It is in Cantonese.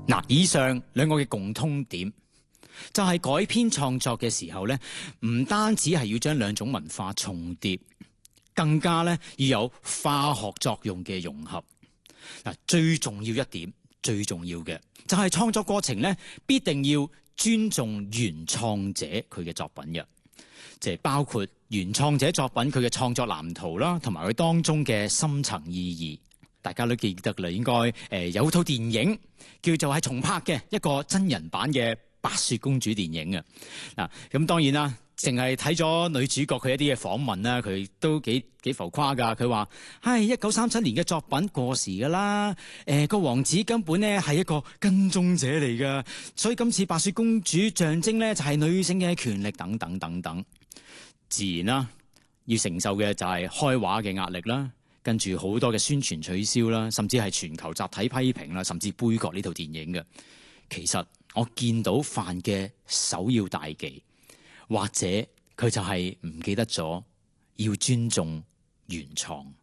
嗱，以上兩個嘅共通點就係改編創作嘅時候咧，唔單止係要將兩種文化重疊，更加咧要有化學作用嘅融合。嗱，最重要一點，最重要嘅就係創作過程咧，必定要尊重原創者佢嘅作品嘅，即係包括原創者作品佢嘅創作藍圖啦，同埋佢當中嘅深層意義。大家都記得啦，應該有套電影叫做係重拍嘅一個真人版嘅白雪公主電影啊！嗱，咁當然啦，淨係睇咗女主角佢一啲嘅訪問啦，佢都幾浮誇㗎。佢話：1937年嘅作品過時㗎啦，個王子根本咧係一個跟蹤者嚟㗎，所以今次白雪公主象徵咧就係女性嘅權力等等等等。自然啦，要承受嘅就係開畫嘅壓力啦。跟住好多嘅宣傳取消啦，甚至係全球集體批評啦，甚至杯葛呢套電影嘅。其實我見到犯嘅首要大忌，或者佢就係唔記得咗要尊重原創。